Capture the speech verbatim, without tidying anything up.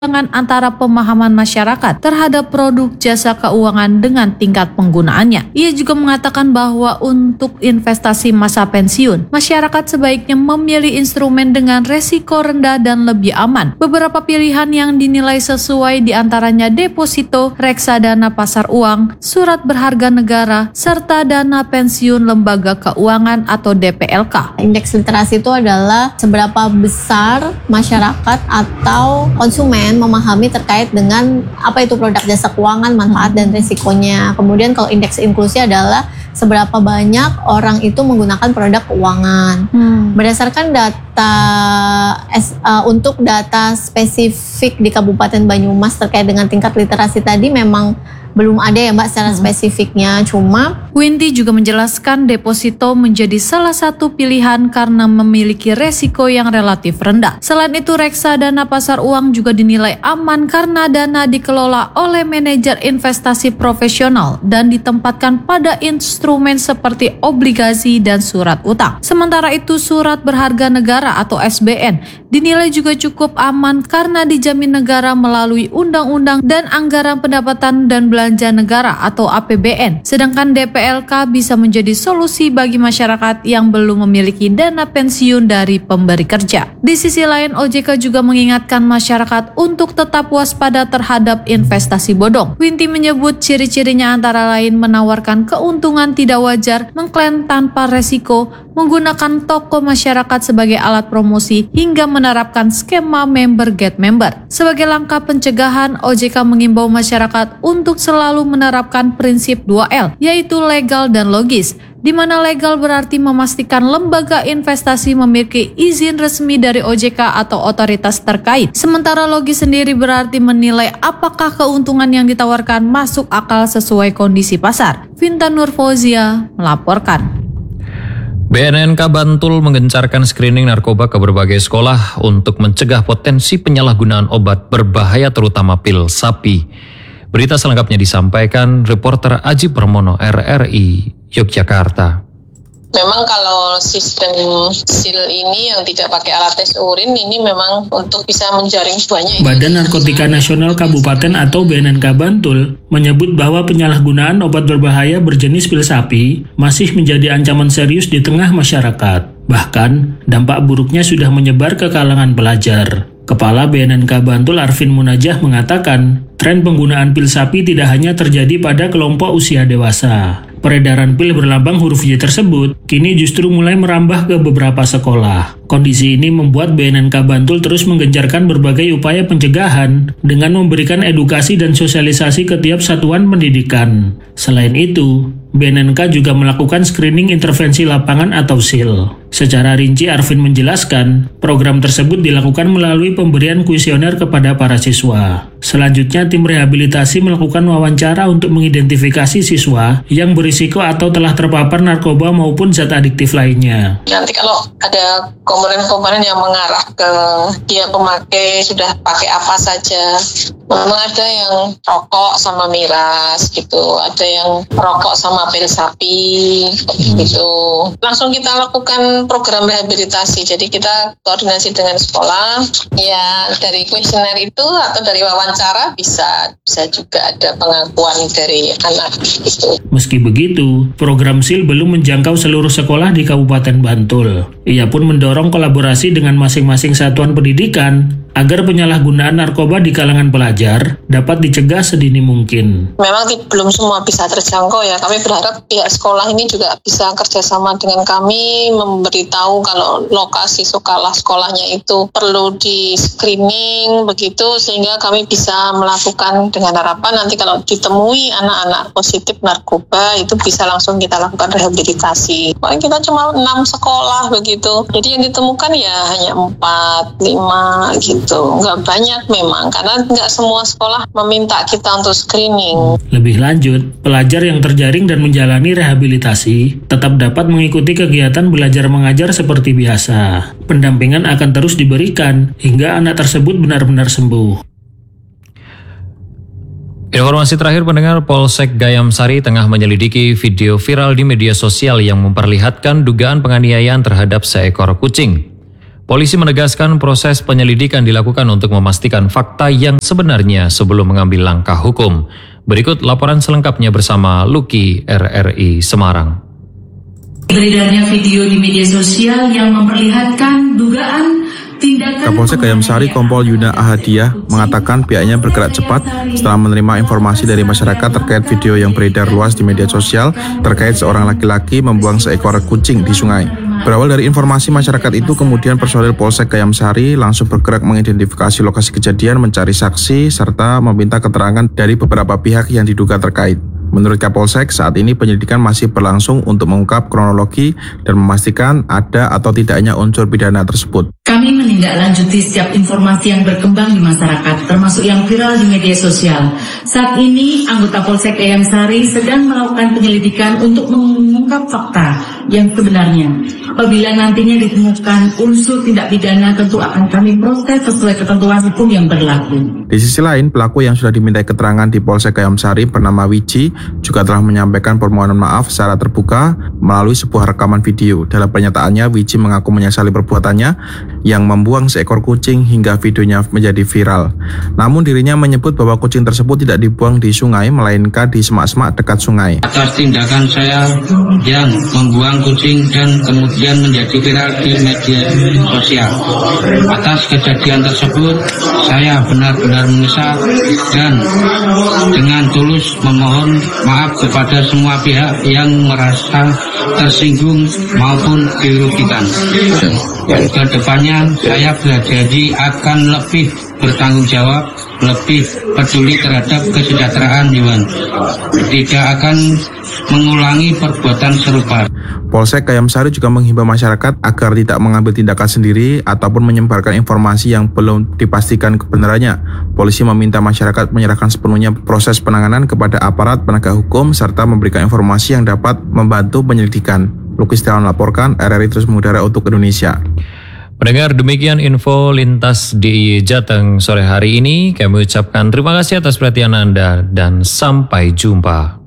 dengan antara pemahaman masyarakat terhadap produk jasa keuangan dengan tingkat penggunaannya. Ia juga mengatakan bahwa untuk investasi masa pensiun, masyarakat sebaiknya memilih instrumen dengan resiko rendah dan lebih aman. Beberapa pilihan yang dinilai sesuai diantaranya deposito, reksadana pasar uang, surat berharga negara, serta dana pensiun lembaga keuangan atau D P L K. Indeks literasi itu adalah seberapa besar masyarakat atau konsumen memahami terkait dengan apa itu produk jasa keuangan, manfaat dan risikonya. Kemudian kalau indeks inklusi adalah seberapa banyak orang itu menggunakan produk keuangan. Hmm. Berdasarkan data uh, untuk data spesifik di Kabupaten Banyumas terkait dengan tingkat literasi tadi memang belum ada ya Mbak secara hmm. spesifiknya. Cuma Winty juga menjelaskan deposito menjadi salah satu pilihan karena memiliki resiko yang relatif rendah. Selain itu, reksadana pasar uang juga dinilai aman karena dana dikelola oleh manajer investasi profesional dan ditempatkan pada instrumen seperti obligasi dan surat utang. Sementara itu, surat berharga negara atau S B N dinilai juga cukup aman karena dijamin negara melalui undang-undang dan anggaran pendapatan dan belanja negara atau A P B N. Sedangkan D P L K bisa menjadi solusi bagi masyarakat yang belum memiliki dana pensiun dari pemberi kerja. Di sisi lain, O J K juga mengingatkan masyarakat untuk tetap waspada terhadap investasi bodong. Winty menyebut ciri-cirinya antara lain menawarkan keuntungan tidak wajar, mengklaim tanpa resiko, menggunakan toko masyarakat sebagai alat promosi, hingga menerapkan skema member get member. Sebagai langkah pencegahan, O J K mengimbau masyarakat untuk selalu menerapkan prinsip dua L, yaitu legal dan logis, di mana legal berarti memastikan lembaga investasi memiliki izin resmi dari O J K atau otoritas terkait. Sementara logis sendiri berarti menilai apakah keuntungan yang ditawarkan masuk akal sesuai kondisi pasar. Vinta Nurfauzia melaporkan. B N N K Bantul menggencarkan screening narkoba ke berbagai sekolah untuk mencegah potensi penyalahgunaan obat berbahaya terutama pil sapi. Berita selengkapnya disampaikan reporter Aji Permono R R I Yogyakarta. Memang kalau sistem sil ini yang tidak pakai alat tes urin ini memang untuk bisa menjaring banyak. Badan Narkotika Nasional Kabupaten atau B N N K Bantul menyebut bahwa penyalahgunaan obat berbahaya berjenis pil sapi masih menjadi ancaman serius di tengah masyarakat. Bahkan dampak buruknya sudah menyebar ke kalangan pelajar. Kepala B N N K Bantul Arvin Munajah mengatakan, tren penggunaan pil sapi tidak hanya terjadi pada kelompok usia dewasa. Peredaran pil berlambang huruf Y tersebut kini justru mulai merambah ke beberapa sekolah. Kondisi ini membuat B N N K Bantul terus menggencarkan berbagai upaya pencegahan dengan memberikan edukasi dan sosialisasi ke tiap satuan pendidikan. Selain itu, B N N K juga melakukan screening intervensi lapangan atau S I L. Secara rinci, Arvin menjelaskan, program tersebut dilakukan melalui pemberian kuesioner kepada para siswa. Selanjutnya, tim rehabilitasi melakukan wawancara untuk mengidentifikasi siswa yang berisiko atau telah terpapar narkoba maupun zat adiktif lainnya. Nanti kalau ada komponen-komponen yang mengarah ke dia pemakai sudah pakai apa saja, memang ada yang rokok sama miras gitu, ada yang rokok sama pil sapi gitu. Langsung kita lakukan program rehabilitasi. Jadi kita koordinasi dengan sekolah. Ya dari kuesioner itu atau dari wawancara bisa bisa juga ada pengakuan dari anak gitu. Meski begitu, program S I L belum menjangkau seluruh sekolah di Kabupaten Bantul. Ia pun mendorong kolaborasi dengan masing-masing satuan pendidikan agar penyalahgunaan narkoba di kalangan pelajar dapat dicegah sedini mungkin. Memang belum semua bisa terjangkau ya. Kami berharap pihak sekolah ini juga bisa kerjasama dengan kami, memberitahu kalau lokasi sekolah sekolahnya itu perlu di screening begitu, sehingga kami bisa melakukan dengan harapan nanti kalau ditemui anak-anak positif narkoba itu bisa langsung kita lakukan rehabilitasi. Paling kita cuma enam sekolah begitu. Jadi yang ditemukan ya hanya empat, lima gitu. Nggak banyak memang, karena nggak semua sekolah meminta kita untuk screening. Lebih lanjut, pelajar yang terjaring dan menjalani rehabilitasi tetap dapat mengikuti kegiatan belajar mengajar seperti biasa. Pendampingan akan terus diberikan hingga anak tersebut benar-benar sembuh. Informasi terakhir pendengar, Polsek Gayam Sari tengah menyelidiki video viral di media sosial yang memperlihatkan dugaan penganiayaan terhadap seekor kucing. Polisi menegaskan proses penyelidikan dilakukan untuk memastikan fakta yang sebenarnya sebelum mengambil langkah hukum. Berikut laporan selengkapnya bersama Lucky R R I Semarang. Beredarnya video di media sosial yang memperlihatkan dugaan tindakan Kapolsek Gayam Sari Kompol Yuna Ahadiah mengatakan pihaknya bergerak cepat setelah menerima informasi dari masyarakat terkait video yang beredar luas di media sosial terkait seorang laki-laki membuang seekor kucing di sungai. Berawal dari informasi masyarakat itu, kemudian personil Polsek Gayam Sari langsung bergerak mengidentifikasi lokasi kejadian, mencari saksi, serta meminta keterangan dari beberapa pihak yang diduga terkait. Menurut Kapolsek, saat ini penyelidikan masih berlangsung untuk mengungkap kronologi dan memastikan ada atau tidaknya unsur pidana tersebut. Kami menindaklanjuti setiap informasi yang berkembang di masyarakat, termasuk yang viral di media sosial. Saat ini, anggota Polsek Gayam Sari sedang melakukan penyelidikan untuk mengungkap fakta yang sebenarnya. Apabila nantinya ditemukan unsur tindak pidana, tentu akan kami proses sesuai ketentuan hukum yang berlaku. Di sisi lain, pelaku yang sudah dimintai keterangan di Polsek Gayam Sari bernama Wiji juga telah menyampaikan permohonan maaf secara terbuka melalui sebuah rekaman video. Dalam pernyataannya, Wiji mengaku menyesali perbuatannya yang membuang seekor kucing hingga videonya menjadi viral. Namun dirinya menyebut bahwa kucing tersebut tidak dibuang di sungai, melainkan di semak-semak dekat sungai. Atas tindakan saya yang membuang kucing dan kemudian menjadi viral di media sosial. Atas kejadian tersebut, saya benar-benar menyesal dan dengan tulus memohon maaf kepada semua pihak yang merasa tersinggung maupun dirugikan. Kedepannya saya berjanji akan lebih bertanggung jawab, lebih peduli terhadap kesejahteraan hewan, tidak akan mengulangi perbuatan serupa. Polsek Gayam Sari juga menghimbau masyarakat agar tidak mengambil tindakan sendiri ataupun menyebarkan informasi yang belum dipastikan kebenarannya. Polisi meminta masyarakat menyerahkan sepenuhnya proses penanganan kepada aparat penegak hukum serta memberikan informasi yang dapat membantu penyelidikan. Lucky Setiawan melaporkan, R R I terus mengudara untuk Indonesia. Pendengar, demikian info lintas di Jateng sore hari ini. Kami ucapkan terima kasih atas perhatian Anda dan sampai jumpa.